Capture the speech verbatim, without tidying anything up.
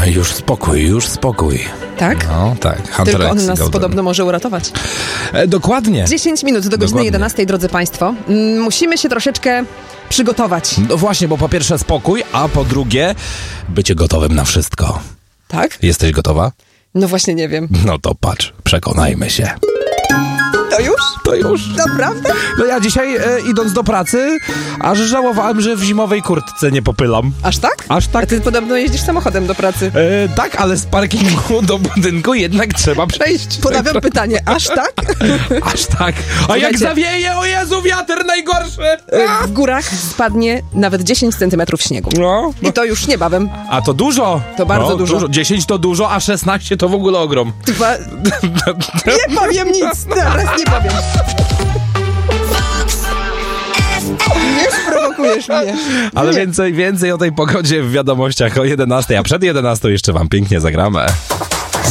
Już spokój, już spokój. Tak? No, tak. Hunter Tylko on X nas Golden. podobno może uratować. E, dokładnie. dziesięć minut do godziny Dokładnie. jedenastej, drodzy Państwo. Mm, Musimy się troszeczkę przygotować. No właśnie, bo po pierwsze spokój, a po drugie bycie gotowym na wszystko. Tak? Jesteś gotowa? No właśnie nie wiem. No to patrz, przekonajmy się. To już? To już. Naprawdę? No ja dzisiaj e, idąc do pracy, aż żałowałem, że w zimowej kurtce nie popylam. Aż tak? Aż tak. A ty podobno jeździsz samochodem do pracy. E, tak, ale z parkingu do budynku jednak trzeba przejść. Ponawiam pytanie, aż tak? Aż tak. A jak Słuchajcie. zawieje, o Jezu, wiatr najgorszy. W górach spadnie nawet dziesięć centymetrów śniegu. No. I to już niebawem. A to dużo. To bardzo no, dużo. dziesięć to dużo, a szesnaście to w ogóle ogrom. Dwa... Nie powiem nic, teraz nie powiem. Nie sprowokujesz mnie. Ale Nie. więcej, więcej o tej pogodzie w wiadomościach o jedenastej, a przed jedenastą jeszcze wam pięknie zagramy.